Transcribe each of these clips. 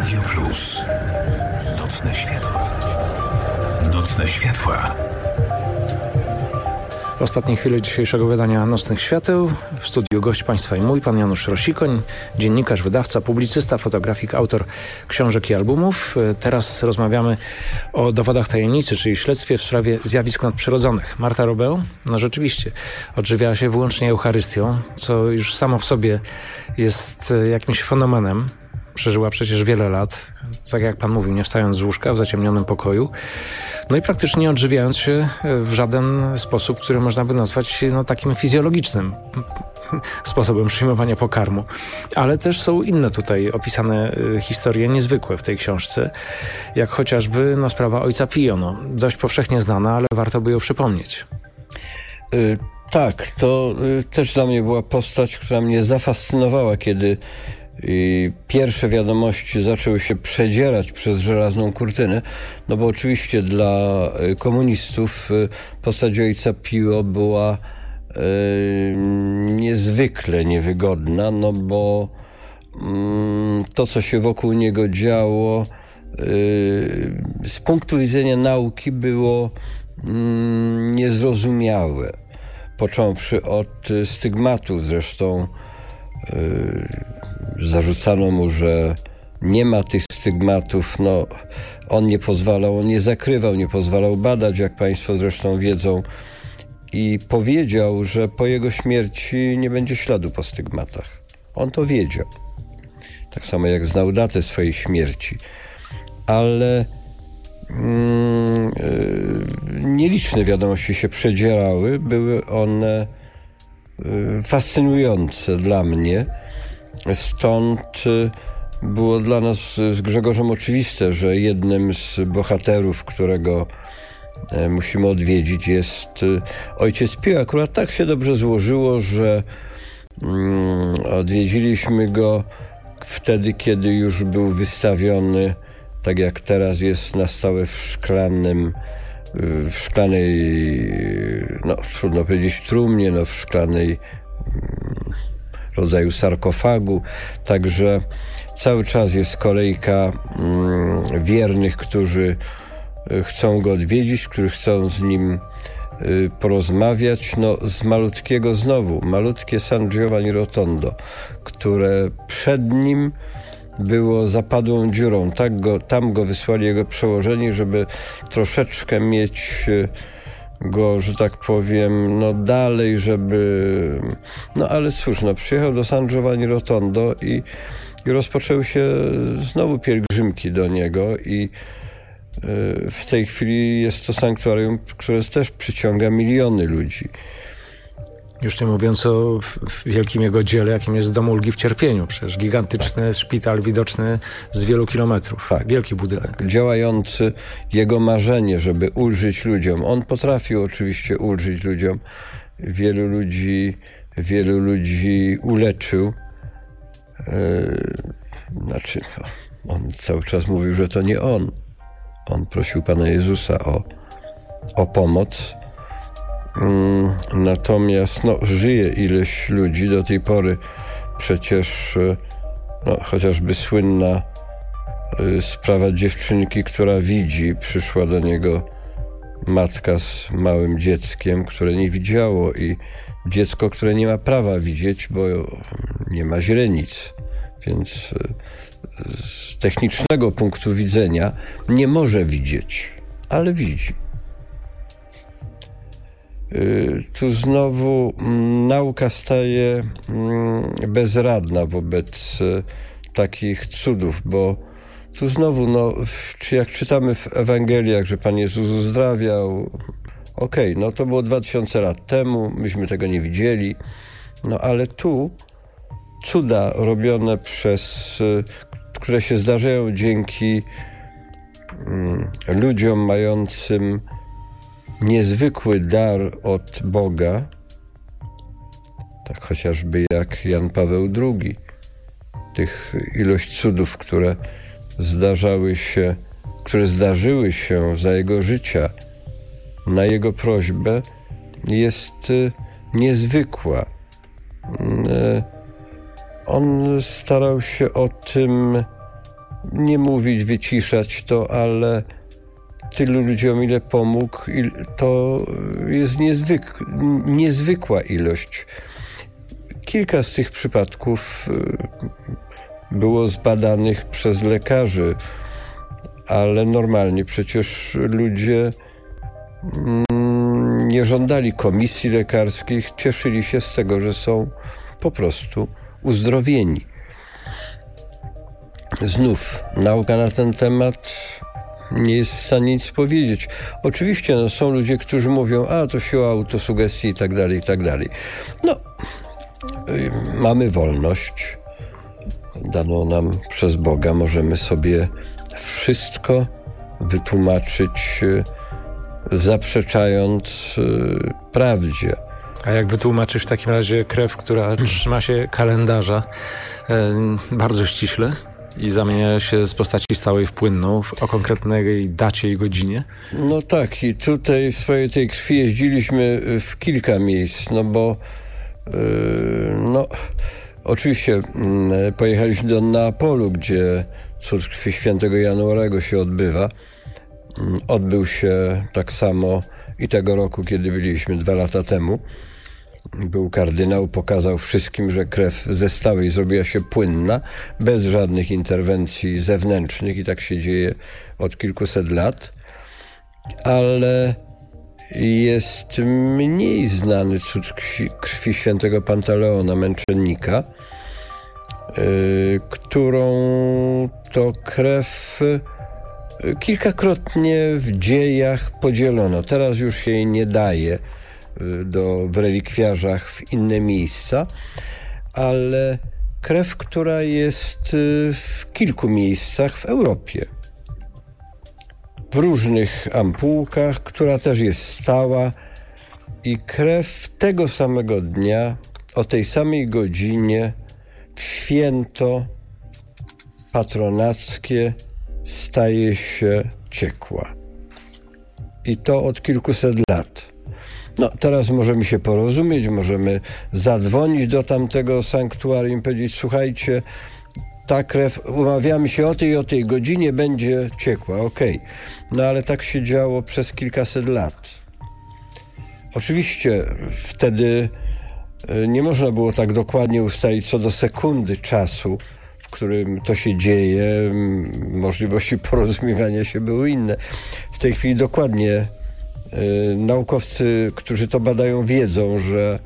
Radio Plus. Nocne światła. Nocne światła. Ostatnie chwile dzisiejszego wydania Nocnych Świateł. W studiu gość Państwa i mój, pan Janusz Rosikoń, dziennikarz, wydawca, publicysta, fotografik, autor książek i albumów. Teraz rozmawiamy o dowodach tajemnicy, czyli śledztwie w sprawie zjawisk nadprzyrodzonych. Marta Robeł, no rzeczywiście, odżywiała się wyłącznie Eucharystią, co już samo w sobie jest jakimś fenomenem. Przeżyła przecież wiele lat, tak jak pan mówił, nie wstając z łóżka w zaciemnionym pokoju. No i praktycznie nie odżywiając się w żaden sposób, który można by nazwać takim fizjologicznym sposobem przyjmowania pokarmu. Ale też są inne tutaj opisane historie niezwykłe w tej książce, jak chociażby sprawa ojca Pio. Dość powszechnie znana, ale warto by ją przypomnieć. Tak, to też dla mnie była postać, która mnie zafascynowała, kiedy pierwsze wiadomości zaczęły się przedzierać przez żelazną kurtynę, no bo oczywiście dla komunistów postać ojca Pio była niezwykle niewygodna, no bo to, co się wokół niego działo, z punktu widzenia nauki było niezrozumiałe. Począwszy od stygmatów, zresztą zarzucano mu, że nie ma tych stygmatów, on nie pozwalał, on nie zakrywał, nie pozwalał badać, jak państwo zresztą wiedzą, i powiedział, że po jego śmierci nie będzie śladu po stygmatach. On to wiedział. Tak samo jak znał datę swojej śmierci. Ale nieliczne wiadomości się przedzierały. Były one fascynujące dla mnie. Stąd było dla nas z Grzegorzem oczywiste, że jednym z bohaterów, którego musimy odwiedzić, jest ojciec Pio. Akurat tak się dobrze złożyło, że odwiedziliśmy go wtedy, kiedy już był wystawiony, tak jak teraz jest, na stałe w szklanej, trudno powiedzieć trumnie, w szklanej rodzaju sarkofagu. Także cały czas jest kolejka wiernych, którzy chcą go odwiedzić, którzy chcą z nim porozmawiać. Z malutkiego znowu, malutkie San Giovanni Rotondo, które przed nim było zapadłą dziurą. Tam go wysłali jego przełożeni, żeby troszeczkę mieć go, że tak powiem, dalej, żeby... ale cóż, przyjechał do San Giovanni Rotondo i rozpoczęły się znowu pielgrzymki do niego i w tej chwili jest to sanktuarium, które też przyciąga miliony ludzi. Już nie mówiąc o wielkim jego dziele, jakim jest Dom Ulgi w Cierpieniu. Przecież gigantyczny szpital widoczny z wielu kilometrów. Tak. Wielki budynek. Działający jego marzenie, żeby ulżyć ludziom. On potrafił oczywiście ulżyć ludziom. Wielu ludzi uleczył. On cały czas mówił, że to nie on. On prosił Pana Jezusa o pomoc. Natomiast żyje ileś ludzi do tej pory. Przecież chociażby słynna sprawa dziewczynki, która widzi, przyszła do niego matka z małym dzieckiem, które nie widziało, i dziecko, które nie ma prawa widzieć, bo nie ma źrenic, więc z technicznego punktu widzenia nie może widzieć, ale widzi. Tu znowu nauka staje bezradna wobec takich cudów, bo tu znowu, jak czytamy w Ewangeliach, że Pan Jezus uzdrawiał, to było 2000 lat temu, myśmy tego nie widzieli, ale tu cuda robione które się zdarzają dzięki ludziom mającym niezwykły dar od Boga, tak chociażby jak Jan Paweł II. Tych ilość cudów, które zdarzyły się za jego życia, na jego prośbę, jest niezwykła. On starał się o tym nie mówić, wyciszać to, ale tylu ludziom, ile pomógł, to jest niezwykła ilość. Kilka z tych przypadków było zbadanych przez lekarzy, ale normalnie przecież ludzie nie żądali komisji lekarskich, cieszyli się z tego, że są po prostu uzdrowieni. Znów nauka na ten temat nie jest w stanie nic powiedzieć. Oczywiście są ludzie, którzy mówią, to siła autosugestii i tak dalej. Mamy wolność daną nam przez Boga. Możemy sobie wszystko wytłumaczyć, zaprzeczając prawdzie. A jak wytłumaczysz w takim razie krew, która trzyma się kalendarza bardzo ściśle i zamienia się z postaci stałej w płynną o konkretnej dacie i godzinie? No tak, i tutaj w sprawie tej krwi jeździliśmy w kilka miejsc, bo oczywiście pojechaliśmy do Neapolu, gdzie cud krwi świętego Januarego się odbywa. Odbył się tak samo i tego roku, kiedy byliśmy 2 lata temu. Był kardynał, pokazał wszystkim, że krew ze stałej zrobiła się płynna, bez żadnych interwencji zewnętrznych i tak się dzieje od kilkuset lat. Ale jest mniej znany cud krwi świętego Pantaleona, męczennika, którą to krew kilkakrotnie w dziejach podzielono. Teraz już jej nie daje w relikwiarzach w inne miejsca, ale krew, która jest w kilku miejscach w Europie. W różnych ampułkach, która też jest stała i krew tego samego dnia, o tej samej godzinie, w święto patronackie staje się ciekła. I to od kilkuset lat. Teraz możemy się porozumieć, możemy zadzwonić do tamtego sanktuarium i powiedzieć, słuchajcie, ta krew, umawiamy się o tej godzinie, będzie ciekła, okej. Ale tak się działo przez kilkaset lat. Oczywiście wtedy nie można było tak dokładnie ustalić co do sekundy czasu, w którym to się dzieje. Możliwości porozumiewania się były inne. W tej chwili dokładnie naukowcy, którzy to badają, wiedzą, że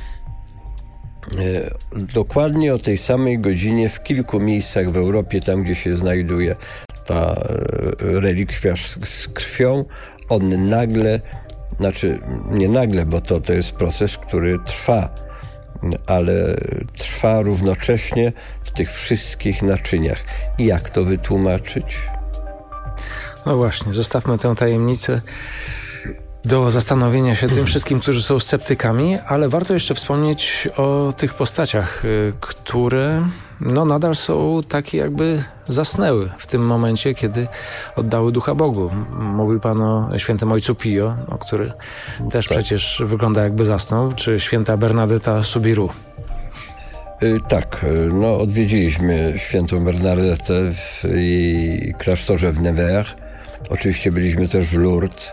dokładnie o tej samej godzinie w kilku miejscach w Europie, tam gdzie się znajduje ta relikwiarz z krwią, on nagle, nie nagle, bo to jest proces, który trwa, ale trwa równocześnie w tych wszystkich naczyniach. Jak to wytłumaczyć? No właśnie, zostawmy tę tajemnicę do zastanowienia się tym wszystkim, którzy są sceptykami, ale warto jeszcze wspomnieć o tych postaciach, które nadal są takie, jakby zasnęły w tym momencie, kiedy oddały ducha Bogu. Mówił pan o świętym ojcu Pio, który też przecież wygląda jakby zasnął, czy święta Bernadetta Soubirous. Tak, odwiedziliśmy świętą Bernadetę w jej klasztorze w Nevers. Oczywiście byliśmy też w Lourdes.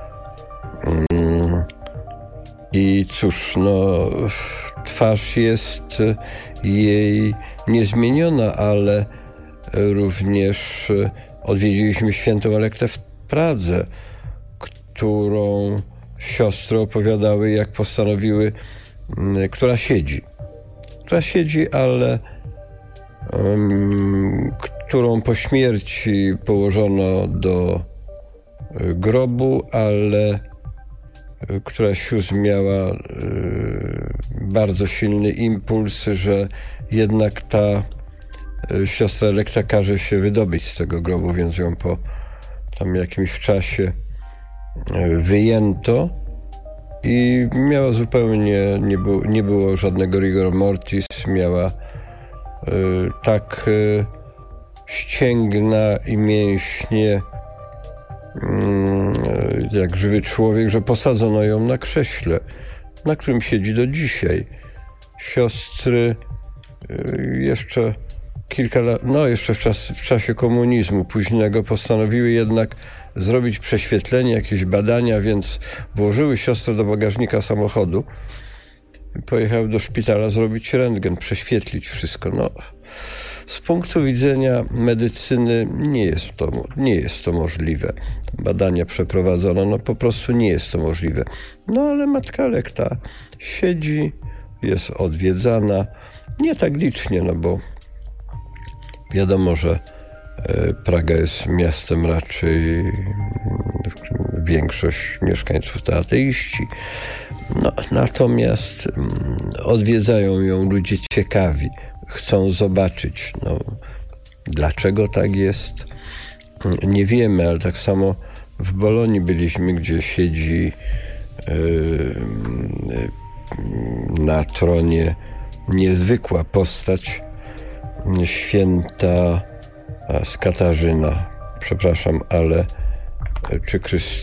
I cóż, twarz jest jej niezmieniona, ale również odwiedziliśmy świętą Elektę w Pradze, którą siostry opowiadały, jak postanowiły, która siedzi, ale którą po śmierci położono do grobu, ale która miała bardzo silny impuls, że jednak ta siostra Elekta każe się wydobyć z tego grobu, więc ją po tam jakimś czasie wyjęto i miała zupełnie, nie było żadnego rigor mortis, miała tak ścięgna i mięśnie jak żywy człowiek, że posadzono ją na krześle, na którym siedzi do dzisiaj. Siostry jeszcze kilka lat, jeszcze w czasie komunizmu późnego postanowiły jednak zrobić prześwietlenie, jakieś badania, więc włożyły siostrę do bagażnika samochodu i pojechały do szpitala zrobić rentgen, prześwietlić wszystko. Z punktu widzenia medycyny nie jest to możliwe. Badania przeprowadzono, po prostu nie jest to możliwe. Ale matka Elekta siedzi, jest odwiedzana, nie tak licznie, bo wiadomo, że Praga jest miastem raczej, większość mieszkańców to ateiści. Natomiast odwiedzają ją ludzie ciekawi, chcą zobaczyć. Dlaczego tak jest? Nie wiemy, ale tak samo w Bolonii byliśmy, gdzie siedzi na tronie niezwykła postać, święta z Katarzyna. Przepraszam, ale czy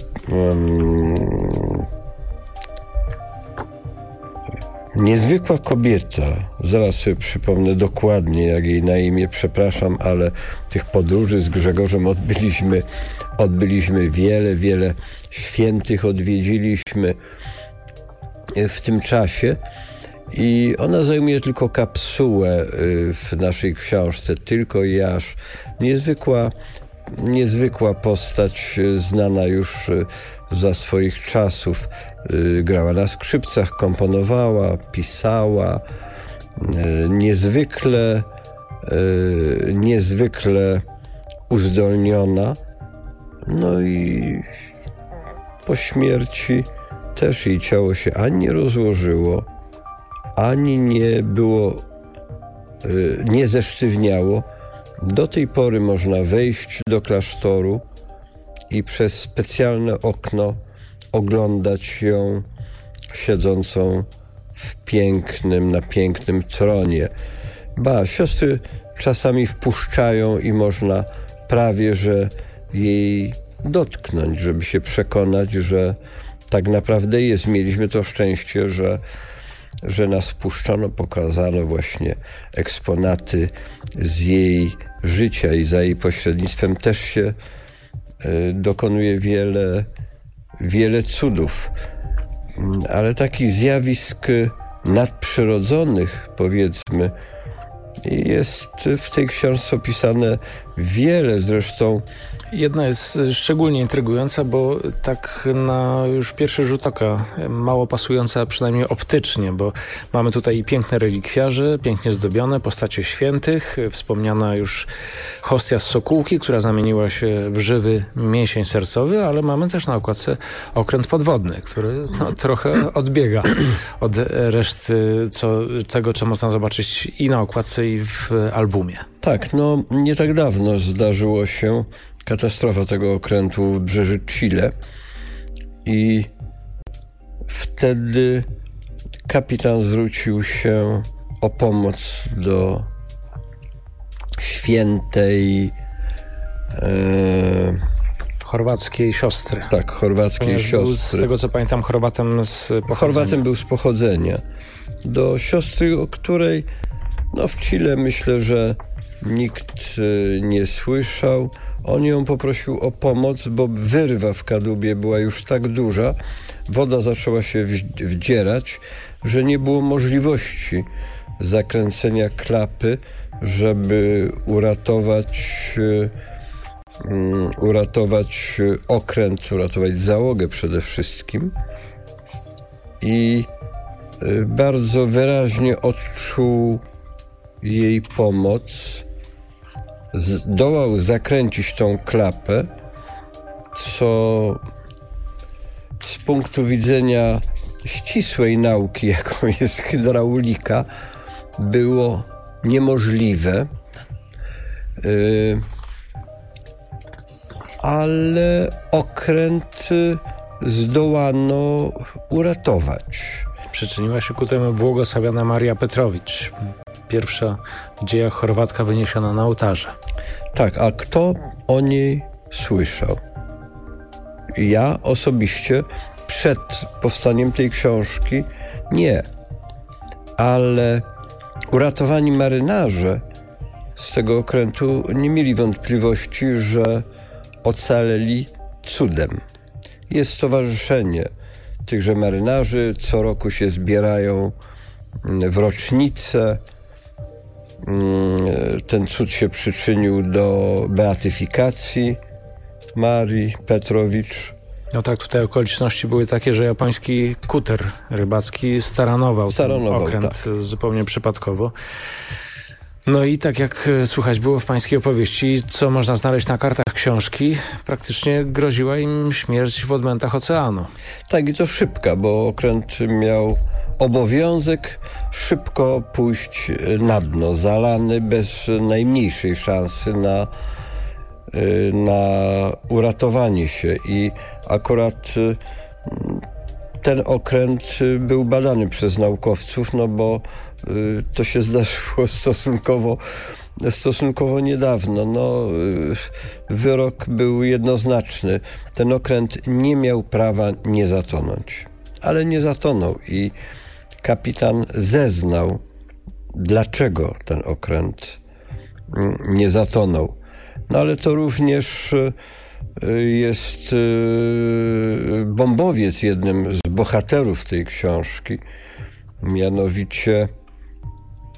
niezwykła kobieta, zaraz sobie przypomnę dokładnie, jak jej na imię, przepraszam, ale tych podróży z Grzegorzem odbyliśmy wiele świętych odwiedziliśmy w tym czasie i ona zajmuje tylko kapsułę w naszej książce, tylko i aż. Niezwykła postać, znana już za swoich czasów. Grała na skrzypcach, komponowała, pisała. Niezwykle uzdolniona. I po śmierci też jej ciało się ani nie rozłożyło, ani nie zesztywniało. Do tej pory można wejść do klasztoru i przez specjalne okno oglądać ją siedzącą na pięknym tronie. Siostry czasami wpuszczają i można prawie że jej dotknąć, żeby się przekonać, że tak naprawdę jest. Mieliśmy to szczęście, że nas wpuszczono, pokazano właśnie eksponaty z jej życia i za jej pośrednictwem też się dokonuje wiele cudów. Ale takich zjawisk nadprzyrodzonych, powiedzmy, jest w tej książce opisane wiele. Zresztą jedna jest szczególnie intrygująca, bo tak na już pierwszy rzut oka mało pasująca, przynajmniej optycznie, bo mamy tutaj piękne relikwiarze, pięknie zdobione, postacie świętych, wspomniana już hostia z Sokółki, która zamieniła się w żywy mięsień sercowy, ale mamy też na okładce okręt podwodny, który trochę odbiega od reszty tego, co można zobaczyć i na okładce, i w albumie. Tak, nie tak dawno zdarzyło się katastrofa tego okrętu w wybrzeży Chile i wtedy kapitan zwrócił się o pomoc do świętej chorwackiej siostry. Tak, chorwackiej siostry. Z tego co pamiętam, Chorwatem z pochodzenia. Chorwatem był z pochodzenia. Do siostry, o której w Chile myślę, że nikt nie słyszał. On ją poprosił o pomoc, bo wyrwa w kadłubie była już tak duża, woda zaczęła się wdzierać, że nie było możliwości zakręcenia klapy, żeby uratować okręt, uratować załogę przede wszystkim. I bardzo wyraźnie odczuł jej pomoc. Zdołał zakręcić tą klapę, co z punktu widzenia ścisłej nauki, jaką jest hydraulika, było niemożliwe, ale okręt zdołano uratować. Przyczyniła się ku temu błogosławiona Maria Petrowicz, pierwsza w dziejach Chorwatka wyniesiona na ołtarze. Tak, a kto o niej słyszał? Ja osobiście przed powstaniem tej książki nie, ale uratowani marynarze z tego okrętu nie mieli wątpliwości, że ocaleli cudem. Jest stowarzyszenie tychże marynarzy, co roku się zbierają w rocznicę. Ten cud się przyczynił do beatyfikacji Marii Petrowicz. No tak, tutaj okoliczności były takie, że japoński kuter rybacki staranował ten okręt zupełnie przypadkowo. No i tak jak słychać było w pańskiej opowieści, co można znaleźć na kartach książki, praktycznie groziła im śmierć w odmętach oceanu. Tak, i to szybka, bo okręt miał obowiązek szybko pójść na dno, zalany bez najmniejszej szansy na uratowanie się. I akurat ten okręt był badany przez naukowców, no bo to się zdarzyło stosunkowo niedawno. No, wyrok był jednoznaczny. Ten okręt nie miał prawa nie zatonąć. Ale nie zatonął i kapitan zeznał, dlaczego ten okręt nie zatonął. No ale to również jest bombowiec, jednym z bohaterów tej książki. Mianowicie